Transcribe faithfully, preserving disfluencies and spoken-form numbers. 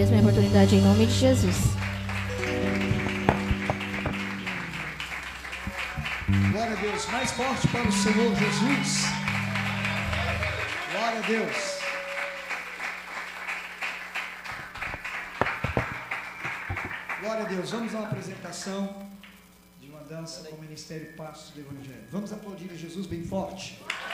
mesma oportunidade em nome de Jesus. Glória a Deus. Mais forte para o Senhor Jesus. Glória a Deus. Glória a Deus. Vamos a uma apresentação de uma dança com o Ministério Passos do Evangelho. Vamos aplaudir a Jesus bem forte.